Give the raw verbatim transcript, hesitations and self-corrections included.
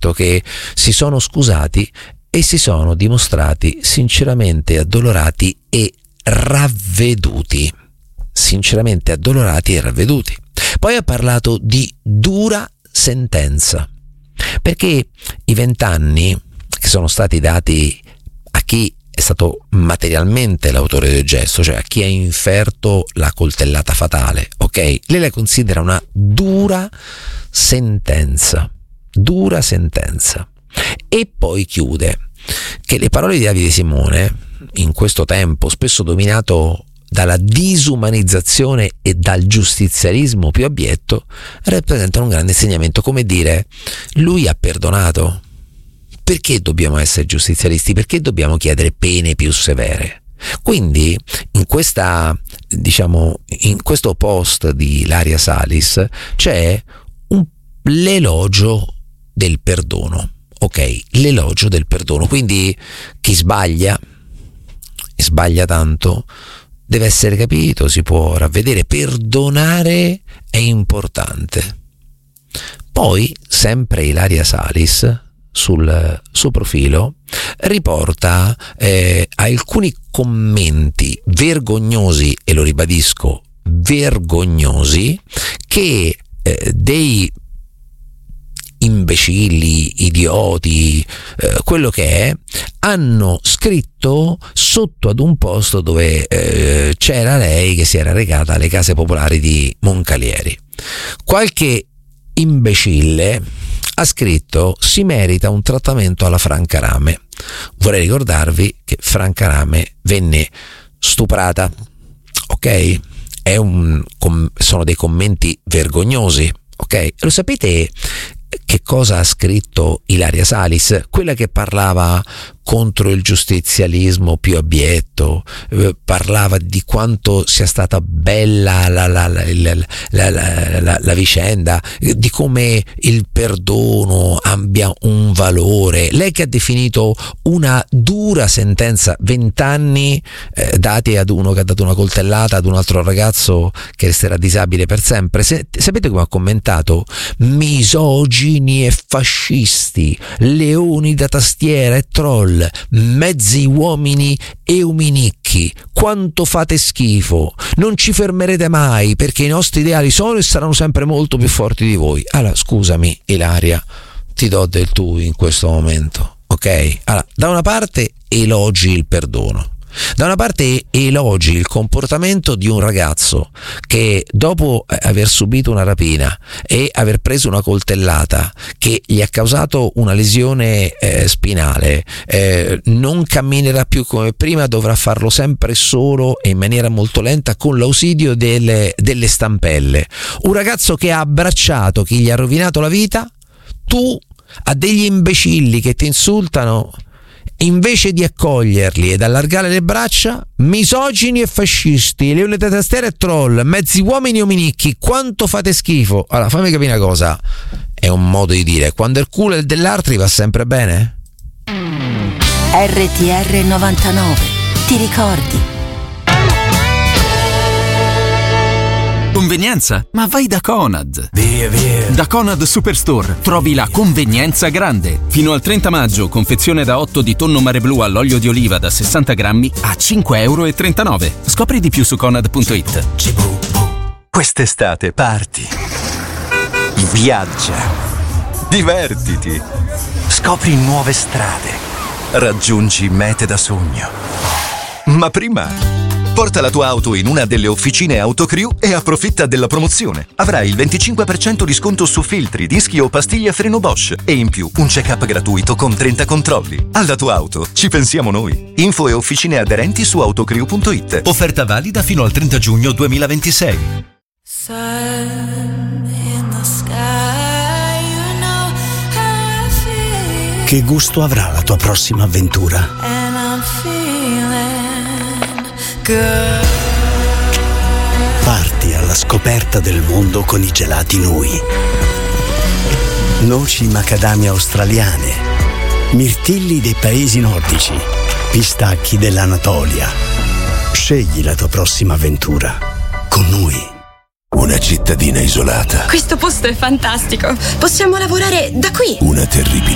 detto che si sono scusati e si sono dimostrati sinceramente addolorati e ravveduti. Sinceramente addolorati e ravveduti. Poi ha parlato di dura sentenza, perché i vent'anni che sono stati dati a chi è stato materialmente l'autore del gesto, cioè a chi ha inferto la coltellata fatale, ok? Lei la considera una dura sentenza, dura sentenza. E poi chiude che le parole di Davide Simone, in questo tempo spesso dominato dalla disumanizzazione e dal giustizialismo più abietto, rappresentano un grande insegnamento, come dire, lui ha perdonato. Perché dobbiamo essere giustizialisti? Perché dobbiamo chiedere pene più severe? Quindi in questa, diciamo, in questo post di Ilaria Salis c'è un, l'elogio del perdono, ok? L'elogio del perdono. Quindi chi sbaglia, e sbaglia tanto, deve essere capito, si può ravvedere. Perdonare è importante. Poi, sempre Ilaria Salis, sul suo profilo, riporta eh, alcuni commenti vergognosi, e lo ribadisco, vergognosi, che eh, dei imbecilli, idioti, eh, quello che è, hanno scritto sotto ad un posto dove eh, c'era lei che si era recata alle case popolari di Moncalieri. Qualche imbecille ha scritto: si merita un trattamento alla Franca Rame. Vorrei ricordarvi che Franca Rame venne stuprata, ok? È un, com, sono dei commenti vergognosi, ok? Lo sapete che cosa ha scritto Ilaria Salis? Quella che parlava contro il giustizialismo più abietto, eh, parlava di quanto sia stata bella la, la, la, la, la, la, la, la vicenda, eh, di come il perdono abbia un valore. Lei che ha definito una dura sentenza, vent'anni eh, dati ad uno che ha dato una coltellata ad un altro ragazzo che resterà disabile per sempre. Se, sapete come ha commentato? Misogini e fascisti, leoni da tastiera e troll, mezzi uomini e uminicchi, quanto fate schifo, non ci fermerete mai perché i nostri ideali sono e saranno sempre molto più forti di voi. Allora, scusami Ilaria, ti do del tu in questo momento, ok? Allora, da una parte elogi il perdono, da una parte elogi il comportamento di un ragazzo che dopo aver subito una rapina e aver preso una coltellata che gli ha causato una lesione eh, spinale, eh, non camminerà più come prima, dovrà farlo sempre solo e in maniera molto lenta con l'ausilio delle, delle stampelle. Un ragazzo che ha abbracciato chi gli ha rovinato la vita. Tu, a degli imbecilli che ti insultano, invece di accoglierli ed allargare le braccia, misogini e fascisti, leone da tastiera e troll, mezzi uomini e uminicchi, quanto fate schifo. Allora, fammi capire una cosa, è un modo di dire: quando il culo è dell'altri va sempre bene? R T R novantanove, ti ricordi? Convenienza? Ma vai da Conad! Via, via! Da Conad Superstore trovi la convenienza grande. Fino al trenta maggio, confezione da otto di tonno mare blu all'olio di oliva da sessanta grammi a cinque e trentanove euro. Scopri di più su conad punto it. Quest'estate parti, viaggia, divertiti, scopri nuove strade, raggiungi mete da sogno. Ma prima porta la tua auto in una delle officine Autocrew e approfitta della promozione. Avrai il venticinque per cento di sconto su filtri, dischi o pastiglie a freno Bosch e in più un check-up gratuito con trenta controlli. Alla tua auto ci pensiamo noi. Info e officine aderenti su autocrew punto it. Offerta valida fino al trenta giugno duemilaventisei. Che gusto avrà la tua prossima avventura? Parti alla scoperta del mondo con i gelati Nui. Noci macadamia australiane, mirtilli dei paesi nordici, pistacchi dell'Anatolia. Scegli la tua prossima avventura con Nui. Una cittadina isolata. Questo posto è fantastico. Possiamo lavorare da qui. Una terribile